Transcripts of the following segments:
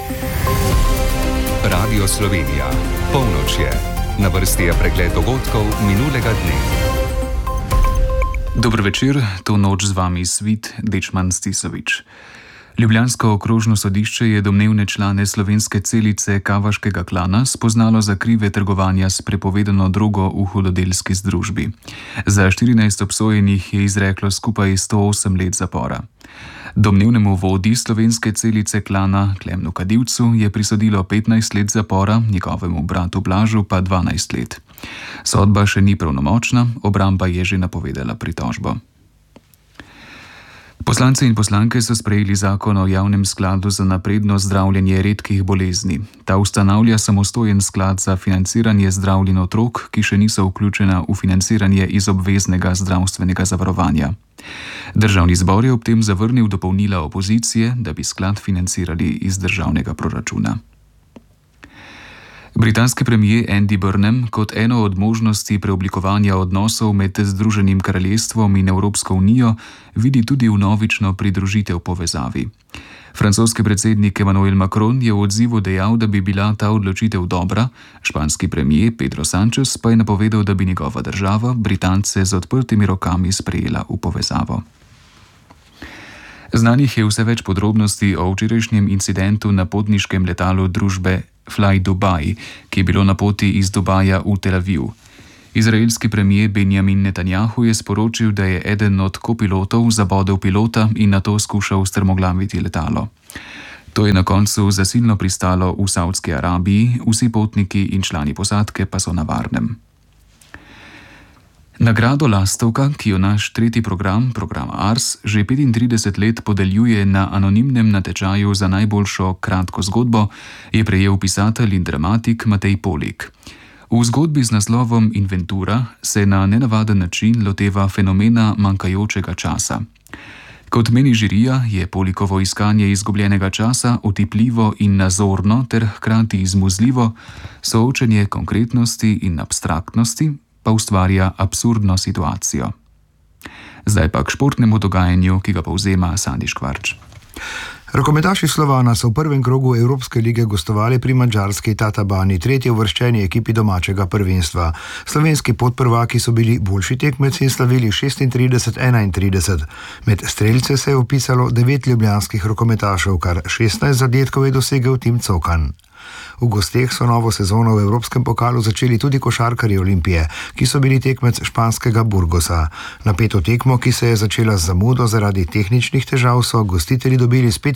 Radio Slovenija. Polnoč je. Na vrsti je pregled dogodkov minulega dne. Dober večer, to noč z vami Svit Dečman Stisovič. Ljubljansko okrožno sodišče je domnevne člane slovenske celice Kavaškega klana spoznalo za krive trgovanja s prepovedano drogo v hudodelski združbi. Za 14 obsojenih je izreklo skupaj 108 let zapora. Domnevnemu vodji slovenske celice klana Klemnu Kadivcu je prisodilo 15 let zapora, njegovemu bratu Blažu pa 12 let. Sodba še ni pravnomočna, obramba je že napovedala pritožbo. Poslanci in poslanke so sprejeli zakon o javnem skladu za napredno zdravljenje redkih bolezni. Ta ustanavlja samostojen sklad za financiranje zdravljenja otrok, ki še niso vključena v financiranje iz obveznega zdravstvenega zavarovanja. Državni zbor je ob tem zavrnil dopolnila opozicije, da bi sklad financirali iz državnega proračuna. Britanski premier Andy Burnham kot eno od možnosti preoblikovanja odnosov med Združenim kraljestvom in Evropsko unijo vidi tudi vnovično pridružitev povezavi. Francoski predsednik Emmanuel Macron je v odzivu dejal, da bi bila ta odločitev dobra, španski premier Pedro Sánchez pa je napovedal, da bi njegova država Britance z odprtimi rokami sprejela v povezavo. Znanih je vse več podrobnosti o včerajšnjem incidentu na potniškem letalu družbe Fly Dubai, ki je bilo na poti iz Dubaja v Tel Aviv. Izraelski premier Benjamin Netanjahu je sporočil, da je eden od kopilotov zabodel pilota in nato skušal strmoglaviti letalo. To je na koncu zasilno pristalo v Saudski Arabiji, vsi potniki in člani posadke pa so na varnem. Nagrado Lastovka, ki jo naš tretji program Ars, že 35 let podeljuje na anonimnem natečaju za najboljšo kratko zgodbo, je prejel pisatelj in dramatik Matej Polik. V zgodbi z naslovom Inventura se na nenavaden način loteva fenomena manjkajočega časa. Kot meni žirija, je Polikovo iskanje izgubljenega časa otipljivo in nazorno ter hkrati izmuzljivo, soočenje konkretnosti in abstraktnosti pa ustvarja absurdno situacijo. Zdaj pa k športnemu dogajanju, ki ga povzema Sandi Škvarč. Rokometaši Slovana so v prvem krogu Evropske lige gostovali pri madžarski Tatabani, tretji uvrščeni ekipi domačega prvenstva. Slovenski podprvaki so bili boljši tekmeci in slavili 36-31. Med strelce se je vpisalo 9 ljubljanskih rokometašev, kar 16 zadetkov je dosegel Tim Cokan. V gosteh so novo sezono v Evropskem pokalu začeli tudi košarkarji Olimpije, ki so bili tekmec španskega Burgosa. Napeto tekmo, ki se je začela z zamudo zaradi tehničnih težav, so gostitelji dobili s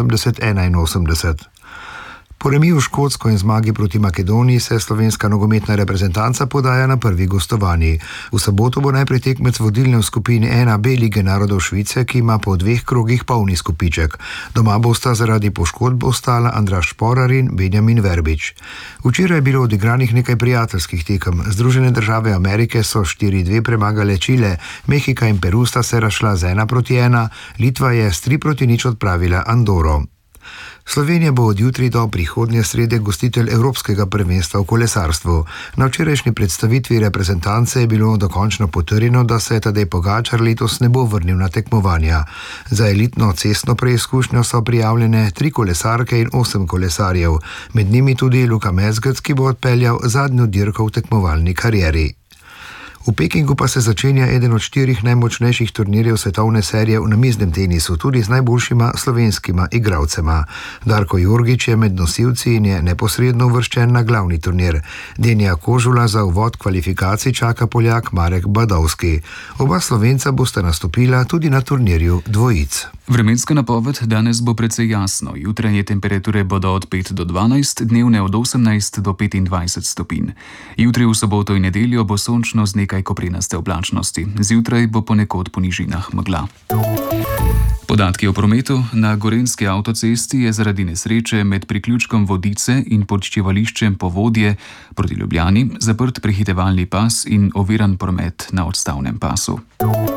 85-81. Po remiju Škotsko in zmagi proti Makedoniji se slovenska nogometna reprezentanca podaja na prvi gostovanji. V soboto bo najprej tekmec vodilne v skupini 1B Lige narodov Švice, ki ima po 2 krogih polni skupiček. Doma bosta zaradi poškodb ostala Andraž Šporar in Benjamin Verbič. Včeraj je bilo odigranih nekaj prijateljskih tekem. Združene države Amerike so 4-2 premagale Čile, Mehika in Peru sta se razšla z 1-1, Litva je s 3-0 odpravila Andoro. Slovenija bo od jutri do prihodnje srede gostitelj Evropskega prvenstva v kolesarstvu. Na včerajšnji predstavitvi reprezentance je bilo dokončno potrjeno, da se Tadej Pogačar letos ne bo vrnil na tekmovanja. Za elitno cestno preizkušnjo so prijavljene 3 kolesarke in 8 kolesarjev, med njimi tudi Luka Mezgec, ki bo odpeljal zadnjo dirko v tekmovalni karieri. V Pekingu pa se začenja eden od 4 najmočnejših turnirjev svetovne serije v namiznem tenisu, tudi z najboljšima slovenskima igralcema. Darko Jorgić je med nosilci in je neposredno uvrščen na glavni turnir. Denija Kožula za uvod kvalifikacij čaka Poljak Marek Badovski. Oba Slovenca bosta nastopila tudi na turnirju dvojic. Vremenska napoved danes bo precej jasno. Jutranje temperature bodo od 5 do 12, dnevne od 18 do 25 stopinj. Jutri v soboto in nedeljo bo sončno z nekaj koprenaste oblačnosti. Zjutraj bo ponekod po nižinah megla. Podatki o prometu. Na Gorenjski avtocesti je zaradi nesreče med priključkom Vodice in počivališčem Povodje proti Ljubljani zaprt prehitevalni pas in oviran promet na odstavnem pasu.